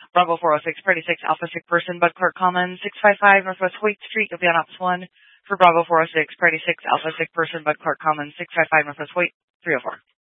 Bravo 406, Party 6, Alpha 6 person, Bud Clark Commons, 655 Northwest Hoyt Street, Oceanopolis 1. For Bravo 406, Party 6, Alpha 6 person, Bud Clark Commons, 655 Northwest Hoyt, 304.